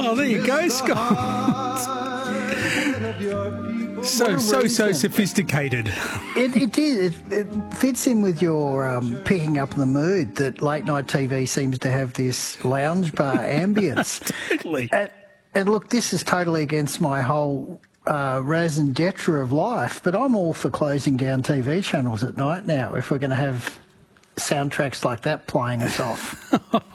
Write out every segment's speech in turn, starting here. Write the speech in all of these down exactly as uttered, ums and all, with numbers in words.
Oh, there you go, Scott. So, so, so sophisticated. It, it is. It, it fits in with your um, picking up the mood that late night T V seems to have this lounge bar ambience. Totally. And, and look, this is totally against my whole uh, raison d'etre of life, but I'm all for closing down T V channels at night now if we're going to have soundtracks like that playing us off.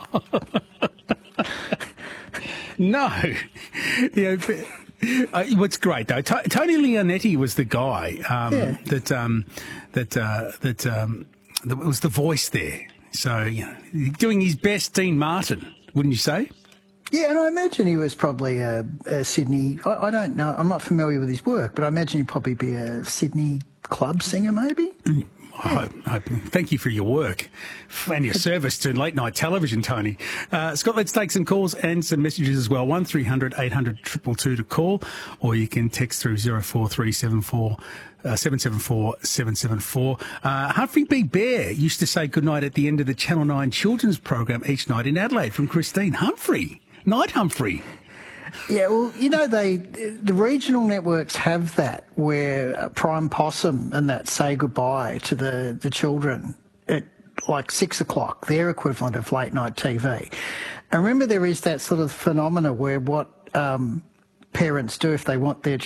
No. Yeah, but, uh, what's great though, T- Tony Leonetti was the guy um, Yeah. that um, that uh, that um, that was the voice there. So you know, doing his best, Dean Martin, wouldn't you say? Yeah, and I imagine he was probably a, a Sydney. I, I don't know. I'm not familiar with his work, but I imagine he'd probably be a Sydney club singer, maybe. Mm. I hope, I hope. Thank you for your work and your service to late night television, Tony. Uh, Scott, let's take some calls and some messages as well. one three hundred eight hundred two two two to call, or you can text through zero four three seven four seven seven four seven seven four. Uh, Humphrey B. Bear used to say goodnight at the end of the Channel nine children's program each night in Adelaide from Christine. Humphrey. Night, Humphrey. Yeah, well, you know, they the regional networks have that where uh, Prime Possum and that say goodbye to the, the children at like six o'clock, their equivalent of late night T V. And remember, there is that sort of phenomena where what um, parents do if they want their